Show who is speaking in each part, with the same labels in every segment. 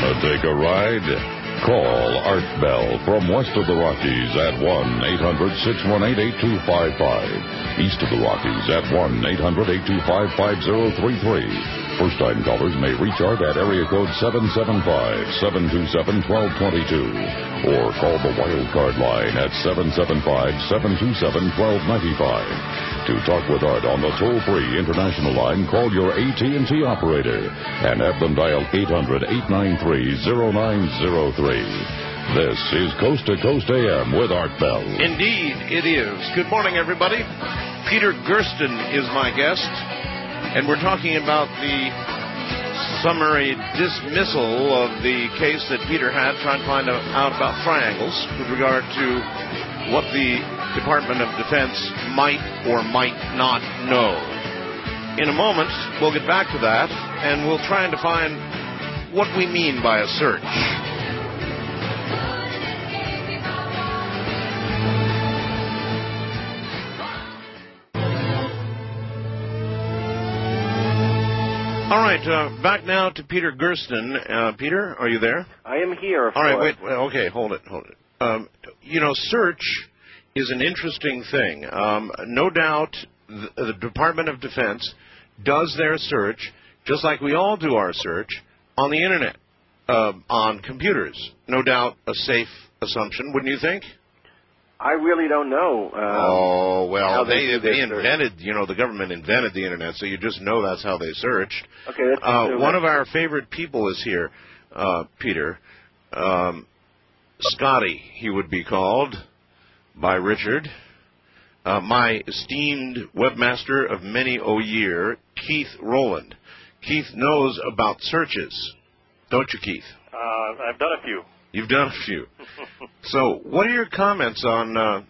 Speaker 1: Wanna take a ride? Call Art Bell from west of the Rockies at 1-800-618-8255. East of the Rockies at 1-800-825-5033. First-time callers may reach Art at area code 775-727-1222 or call the wildcard line at 775-727-1295. To talk with Art on the toll-free international line, call your AT&T operator and have them dial 800-893-0903. This is Coast to Coast AM with Art Bell.
Speaker 2: Indeed, it is. Good morning, everybody. Peter Gersten is my guest, and we're talking about the summary dismissal of the case that Peter had, trying to find out about triangles with regard to what the Department of Defense might or might not know. In a moment, we'll get back to that, and we'll try and define what we mean by a search. All right, back now to Peter Gersten. Peter, are you there?
Speaker 3: I am here.
Speaker 2: All right, wait, okay, hold it. Search is an interesting thing. No doubt the Department of Defense does their search, just like we all do our search, on the Internet, on computers. No doubt a safe assumption, wouldn't you think?
Speaker 3: I really don't know.
Speaker 2: They invented, the government invented the Internet, so you just know that's how they searched.
Speaker 3: Okay.
Speaker 2: One of our favorite people is here, Peter. Scotty, he would be called by Richard. My esteemed webmaster of many a year, Keith Rowland. Keith knows about searches, don't you, Keith?
Speaker 4: I've done a few.
Speaker 2: You've done a few. So, what are your comments on, the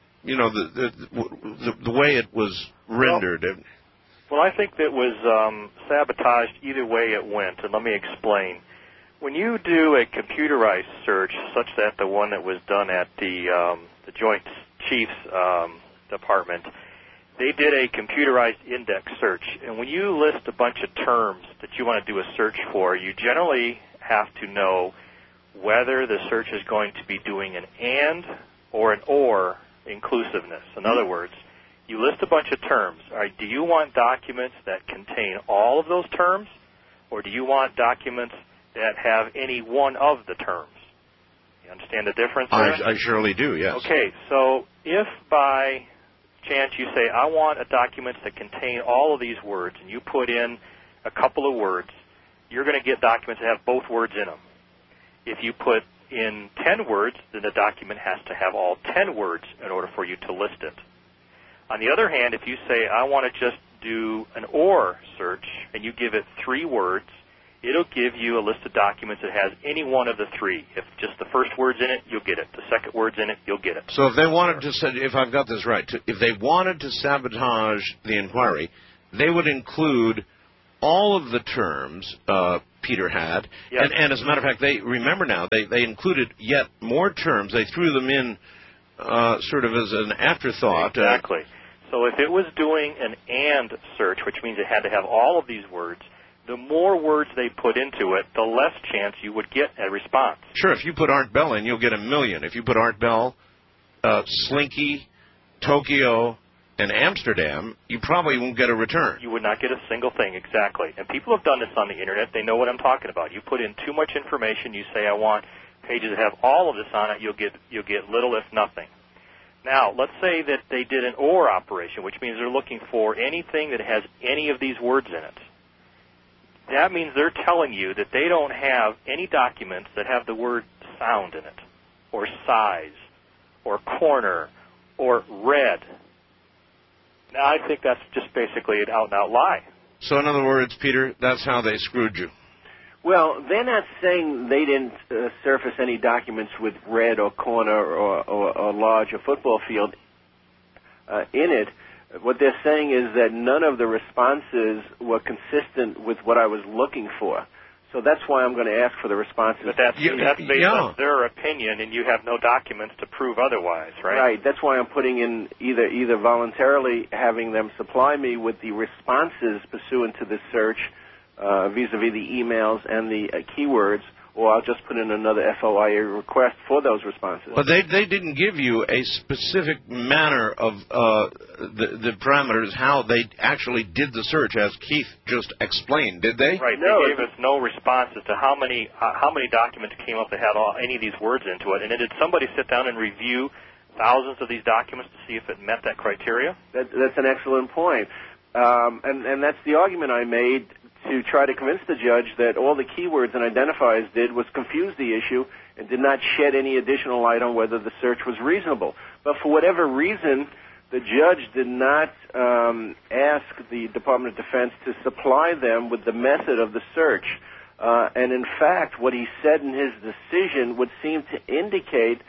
Speaker 2: way it was rendered?
Speaker 4: Well, I think that was sabotaged either way it went, and let me explain. When you do a computerized search, such that the one that was done at the Joint Chiefs Department, they did a computerized index search. And when you list a bunch of terms that you want to do a search for, you generally have to know whether the search is going to be doing an and or an or inclusiveness. In other words, you list a bunch of terms. All right, do you want documents that contain all of those terms, or do you want documents that have any one of the terms? You understand the difference there?
Speaker 2: I surely do, yes.
Speaker 4: Okay, so if by chance you say, I want a document that contain all of these words, and you put in a couple of words, you're going to get documents that have both words in them. If you put in 10 words, then the document has to have all 10 words in order for you to list it. On the other hand, if you say, I want to just do an or search, and you give it 3 words, it'll give you a list of documents that has any one of the 3. If just the first word's in it, you'll get it. The second word's in it, you'll get it.
Speaker 2: So if they wanted to, if I've got this right, if they wanted to sabotage the inquiry, they would include all of the terms Peter had.
Speaker 4: Yes.
Speaker 2: And as a matter of fact, they included yet more terms. They threw them in sort of as an afterthought.
Speaker 4: Exactly. So if it was doing an and search, which means it had to have all of these words, the more words they put into it, the less chance you would get a response.
Speaker 2: Sure, if you put Art Bell in, you'll get 1 million. If you put Art Bell, Slinky, Tokyo, and Amsterdam, you probably won't get a return.
Speaker 4: You would not get a single thing, exactly. And people have done this on the Internet. They know what I'm talking about. You put in too much information. You say, I want pages that have all of this on it. You'll get little, if nothing. Now, let's say that they did an or operation, which means they're looking for anything that has any of these words in it. That means they're telling you that they don't have any documents that have the word sound in it, or size, or corner, or red. Now, I think that's just basically an out-and-out lie.
Speaker 2: So, in other words, Peter, that's how they screwed you.
Speaker 3: Well, they're not saying they didn't surface any documents with red or corner or large or football field in it. What they're saying is that none of the responses were consistent with what I was looking for. So that's why I'm going to ask for the responses.
Speaker 4: But that's based on their opinion, and you have no documents to prove otherwise, right?
Speaker 3: Right. That's why I'm putting in either voluntarily having them supply me with the responses pursuant to the search vis-a-vis the emails and the keywords, or I'll just put in another FOIA request for those responses.
Speaker 2: But they didn't give you a specific manner of the parameters, how they actually did the search, as Keith just explained, did they?
Speaker 4: Right.
Speaker 3: No,
Speaker 4: they gave us no responses to how many documents came up that had any of these words into it. And then did somebody sit down and review thousands of these documents to see if it met that criteria?
Speaker 3: That's an excellent point. And that's the argument I made to try to convince the judge that all the keywords and identifiers did was confuse the issue and did not shed any additional light on whether the search was reasonable. But for whatever reason, the judge did not ask the Department of Defense to supply them with the method of the search. And in fact, what he said in his decision would seem to indicate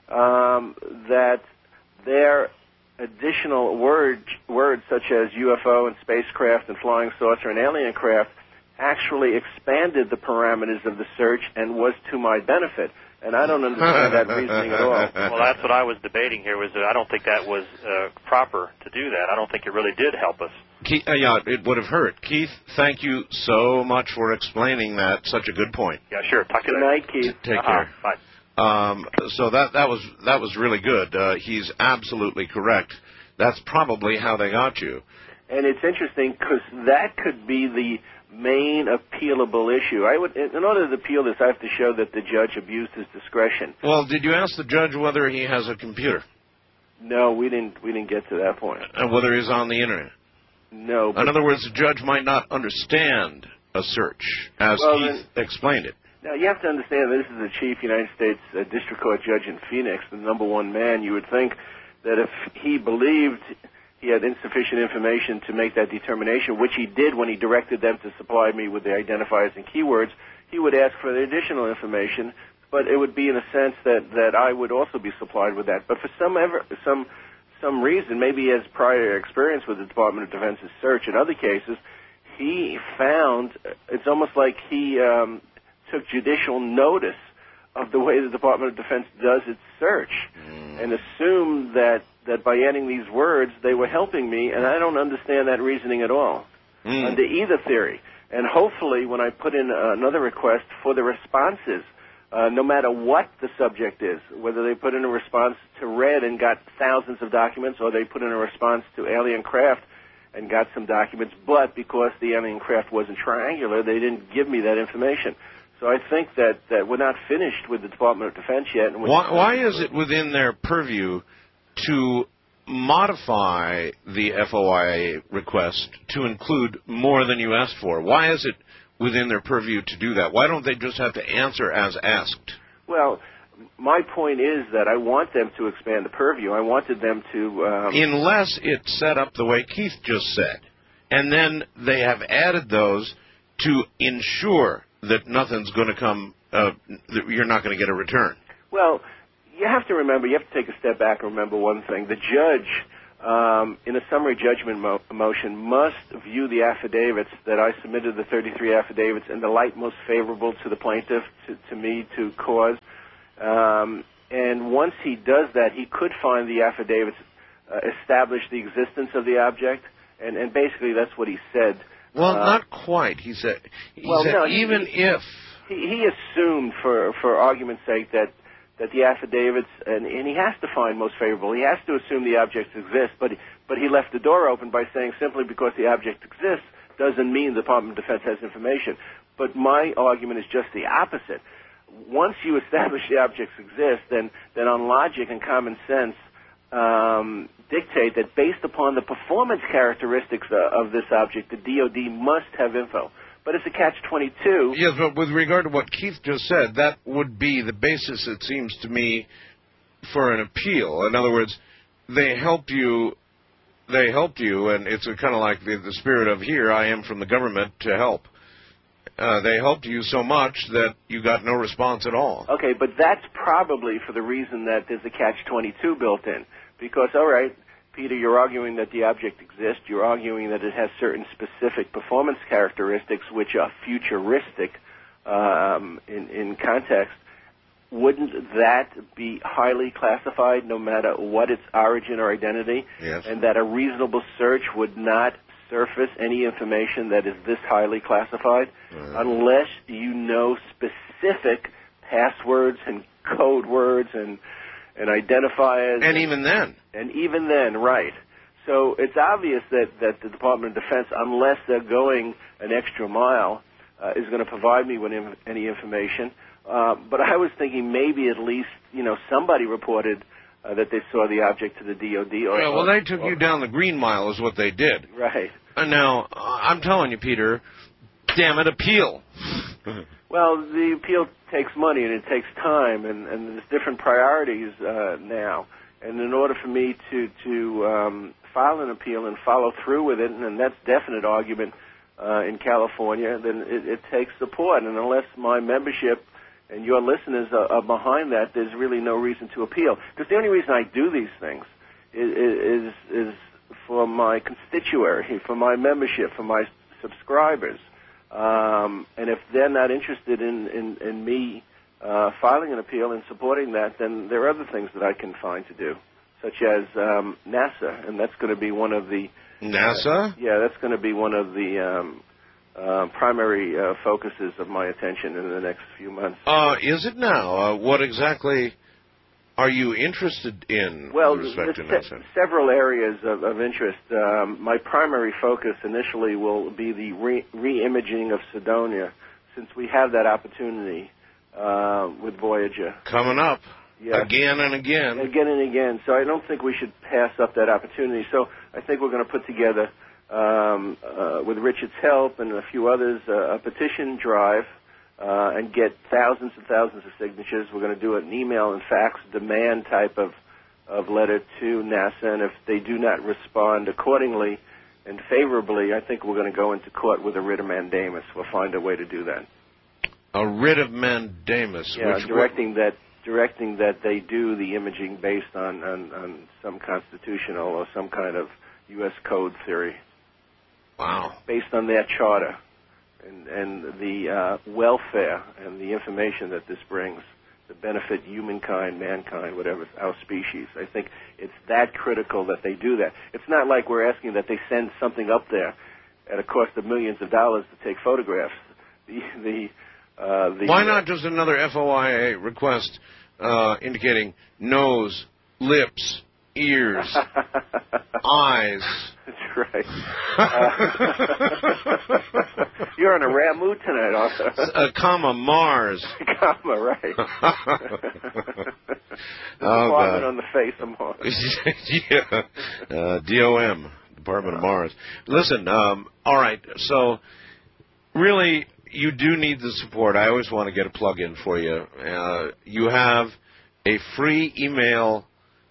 Speaker 3: that their additional words such as UFO and spacecraft and flying saucer and alien craft actually expanded the parameters of the search and was to my benefit. And I don't understand that reasoning at all.
Speaker 4: Well, that's what I was debating here, was that I don't think that was proper to do that. I don't think it really did help us.
Speaker 2: Keith, yeah, it would have hurt. Keith, thank you so much for explaining that. Such a good point.
Speaker 4: Yeah, sure. Talk to you
Speaker 3: Good
Speaker 4: later.
Speaker 3: night, Keith.
Speaker 2: Take care.
Speaker 4: Bye.
Speaker 2: So that was really good. He's absolutely correct. That's probably how they got you.
Speaker 3: And it's interesting because that could be the main appealable issue. In order to appeal this, I have to show that the judge abused his discretion.
Speaker 2: Well, did you ask the judge whether he has a computer?
Speaker 3: No, we didn't get to that point.
Speaker 2: And whether he's on the internet?
Speaker 3: No. But
Speaker 2: In other words, the judge might not understand a search as Keith explained it.
Speaker 3: Now, you have to understand this is the Chief United States District Court Judge in Phoenix, the number one man. You would think that if he believed he had insufficient information to make that determination, which he did when he directed them to supply me with the identifiers and keywords, he would ask for the additional information, but it would be in a sense that I would also be supplied with that. But for some reason, maybe he has prior experience with the Department of Defense's search in other cases, he found, it's almost like he took judicial notice of the way the Department of Defense does its search and assumed that by adding these words, they were helping me, and I don't understand that reasoning at all under either theory. And hopefully when I put in another request for the responses, no matter what the subject is, whether they put in a response to red and got thousands of documents, or they put in a response to alien craft and got some documents, but because the alien craft wasn't triangular, they didn't give me that information. So I think that we're not finished with the Department of Defense yet. And
Speaker 2: why is it within their purview to modify the FOIA request to include more than you asked for? Why is it within their purview to do that? Why don't they just have to answer as asked?
Speaker 3: Well, my point is that I want them to expand the purview. I wanted them to...
Speaker 2: Unless it's set up the way Keith just said. And then they have added those to ensure that nothing's going to come, that you're not going to get a return.
Speaker 3: Well, you have to remember, you have to take a step back and remember one thing. The judge, in a summary judgment motion, must view the affidavits that I submitted, the 33 affidavits, in the light most favorable to the plaintiff, to me, to cause. And once he does that, he could find the affidavits establish the existence of the object, and basically that's what he said.
Speaker 2: Well, not quite. He said even if...
Speaker 3: He assumed, for argument's sake, that the affidavits, and he has to find most favorable. He has to assume the objects exist, but he left the door open by saying simply because the object exists doesn't mean the Department of Defense has information. But my argument is just the opposite. Once you establish the objects exist, then on logic and common sense dictate that based upon the performance characteristics of this object, the DOD must have info. But it's a catch-22.
Speaker 2: Yes, but with regard to what Keith just said, that would be the basis, it seems to me, for an appeal. In other words, they helped you, and it's kind of like the spirit of here, I am from the government to help. They helped you so much that you got no response at all.
Speaker 3: Okay, but that's probably for the reason that there's a catch-22 built in. Because, all right, Peter, you're arguing that the object exists. You're arguing that it has certain specific performance characteristics which are futuristic in context. Wouldn't that be highly classified no matter what its origin or identity?
Speaker 2: Yes. And
Speaker 3: that a reasonable search would not surface any information that is this highly classified unless you know specifically specific passwords and code words and identifiers.
Speaker 2: And even then.
Speaker 3: Right. So it's obvious that the Department of Defense, unless they're going an extra mile, is going to provide me with any information. But I was thinking maybe at least, somebody reported that they saw the object to the DOD.
Speaker 2: They took you down the Green Mile is what they did.
Speaker 3: Right.
Speaker 2: And now, I'm telling you, Peter, damn it, appeal.
Speaker 3: Well, the appeal takes money and it takes time, and there's different priorities now. And in order for me to file an appeal and follow through with it, and that's definite argument in California, then it takes support. And unless my membership and your listeners are behind that, there's really no reason to appeal. Because the only reason I do these things is for my constituency, for my membership, for my subscribers. And if they're not interested in me filing an appeal and supporting that, then there are other things that I can find to do, such as NASA, and that's going to be one of the...
Speaker 2: NASA?
Speaker 3: That's going to be one of the primary focuses of my attention in the next few months.
Speaker 2: Is it now? What exactly are you interested in with respect to NASA?
Speaker 3: Several areas of interest. My primary focus initially will be the re-imaging of Cydonia, since we have that opportunity with Voyager.
Speaker 2: Coming up.
Speaker 3: Yes.
Speaker 2: Again and again.
Speaker 3: Again and again. So I don't think we should pass up that opportunity. So I think we're going to put together, with Richard's help and a few others, a petition drive and get thousands and thousands of signatures. We're going to do an email and fax demand type of letter to NASA, and if they do not respond accordingly and favorably, I think we're going to go into court with a writ of mandamus. We'll find a way to do that.
Speaker 2: A writ of mandamus?
Speaker 3: Yeah, directing that they do the imaging based on some constitutional or some kind of U.S. code theory.
Speaker 2: Wow.
Speaker 3: Based on their charter and the welfare and the information that this brings to benefit humankind, mankind, whatever, our species. I think it's that critical that they do that. It's not like we're asking that they send something up there at a cost of millions of dollars to take photographs.
Speaker 2: Why not just another FOIA request indicating nose, lips, ears, eyes?
Speaker 3: That's right. You're in a rare mood tonight, Arthur.
Speaker 2: Comma, Mars.
Speaker 3: Comma, right.
Speaker 2: God.
Speaker 3: On the face of Mars.
Speaker 2: Yeah. DOM, Department of Mars. Listen, all right, so really, you do need the support. I always want to get a plug-in for you. You have a free email,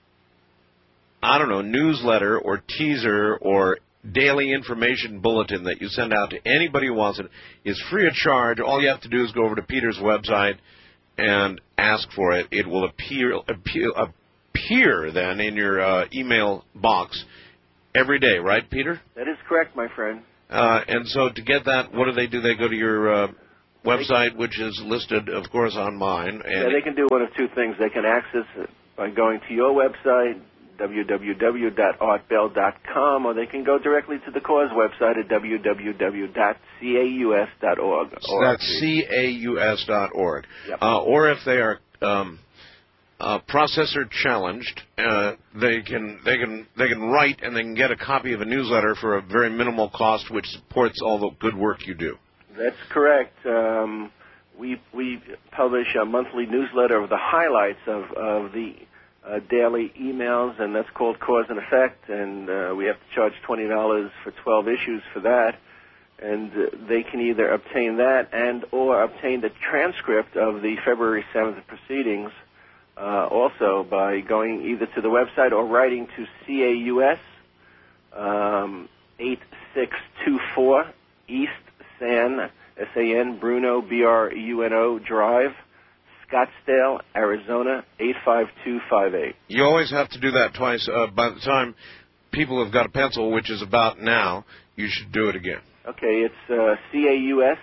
Speaker 2: newsletter or teaser or daily information bulletin that you send out to anybody who wants it. It's free of charge. All you have to do is go over to Peter's website and ask for it. It will appear then in your email box every day, right, Peter?
Speaker 3: That is correct, my friend.
Speaker 2: And so to get that, what do? They go to your website, which is listed, of course, on mine. And
Speaker 3: they can do one of two things. They can access it by going to your website, www.artbell.com, or they can go directly to the cause website at www.caus.org.
Speaker 2: So that's caus.org.
Speaker 3: Yep.
Speaker 2: Or if they are processor challenged, they can write and they can get a copy of a newsletter for a very minimal cost, which supports all the good work you do.
Speaker 3: That's correct. We publish a monthly newsletter of the highlights of the daily emails, and that's called Cause and Effect, and we have to charge $20 for 12 issues for that. And they can either obtain that and or obtain the transcript of the February 7th proceedings also by going either to the website or writing to CAUS 8624 East San, S-A-N, Bruno, B-R-U-N-O, Drive, Scottsdale, Arizona, 85258.
Speaker 2: You always have to do that twice. By the time people have got a pencil, which is about now, you should do it again.
Speaker 3: Okay, it's CAUS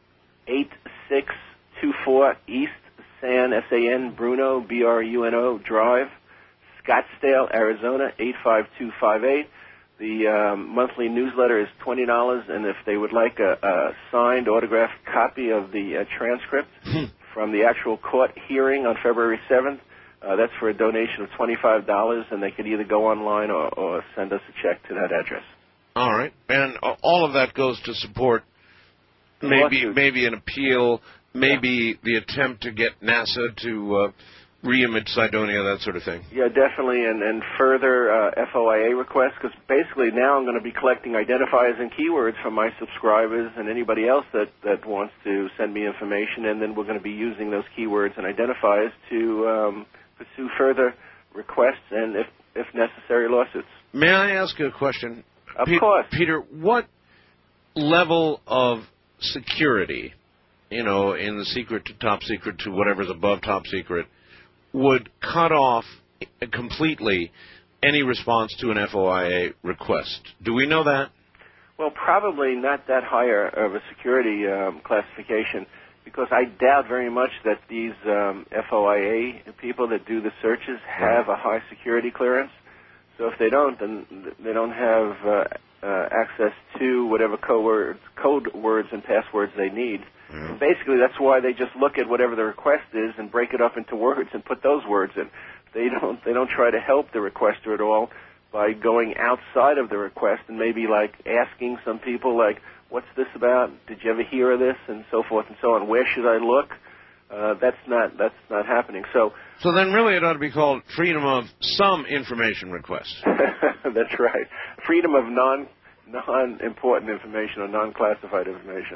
Speaker 3: 8624 East San, S-A-N, Bruno, B-R-U-N-O, Drive, Scottsdale, Arizona, 85258. The monthly newsletter is $20, and if they would like a signed, autographed copy of the transcript from the actual court hearing on February 7th, that's for a donation of $25, and they could either go online or send us a check to that address.
Speaker 2: All right. And all of that goes to support maybe an appeal, maybe the attempt to get NASA to re-image Cydonia, that sort of thing.
Speaker 3: Yeah, definitely, and further FOIA requests, because basically now I'm going to be collecting identifiers and keywords from my subscribers and anybody else that wants to send me information, and then we're going to be using those keywords and identifiers to pursue further requests and, if necessary, lawsuits.
Speaker 2: May I ask a question?
Speaker 3: Of course.
Speaker 2: Peter, what level of security, in the secret to top secret to whatever's above top secret, would cut off completely any response to an FOIA request? Do we know that?
Speaker 3: Well, probably not that higher of a security classification, because I doubt very much that these FOIA people that do the searches have a high security clearance. So if they don't, then they don't have access to whatever code words and passwords they need. And basically, that's why they just look at whatever the request is and break it up into words and put those words in. They don't try to help the requester at all by going outside of the request and maybe like asking some people like, "What's this about? Did you ever hear of this?" and so forth and so on. Where should I look? That's not happening. So
Speaker 2: then really it ought to be called freedom of some information request.
Speaker 3: That's right. Freedom of non-important information or non-classified information.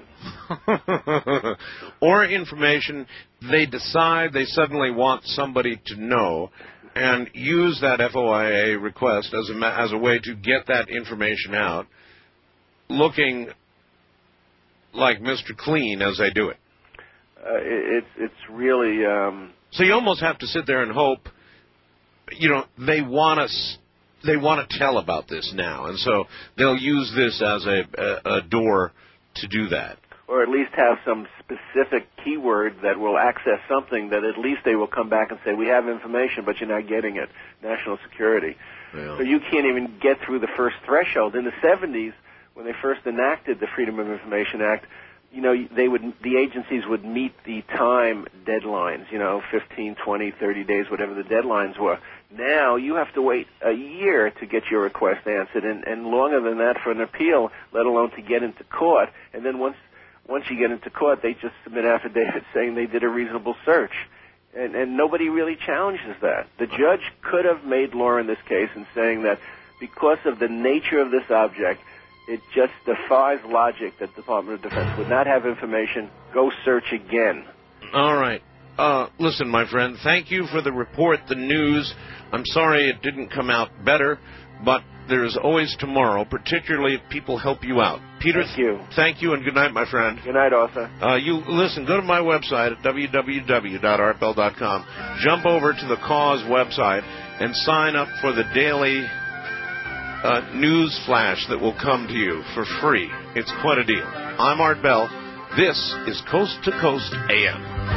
Speaker 2: Or information they decide they suddenly want somebody to know and use that FOIA request as a way to get that information out, looking like Mr. Clean as they do it.
Speaker 3: It's really...
Speaker 2: So you almost have to sit there and hope, they want to tell about this now, and so they'll use this as a door to do that.
Speaker 3: Or at least have some specific keyword that will access something that at least they will come back and say, we have information, but you're not getting it. National security. Yeah. So you can't even get through the first threshold. In the 70s, when they first enacted the Freedom of Information Act, the agencies would meet the time deadlines, 15, 20, 30 days, whatever the deadlines were. Now you have to wait a year to get your request answered, and longer than that for an appeal, let alone to get into court. And then once you get into court, they just submit affidavits saying they did a reasonable search. And nobody really challenges that. The judge could have made law in this case in saying that because of the nature of this object, it just defies logic that the Department of Defense would not have information. Go search again.
Speaker 2: All right. Listen, my friend, thank you for the report, the news. I'm sorry it didn't come out better, but there's always tomorrow, particularly if people help you out. Peter, thank you, and good night, my friend.
Speaker 3: Good night, Arthur.
Speaker 2: Go to my website at www.artbell.com. Jump over to the Cause website and sign up for the daily news flash that will come to you for free. It's quite a deal. I'm Art Bell. This is Coast to Coast AM.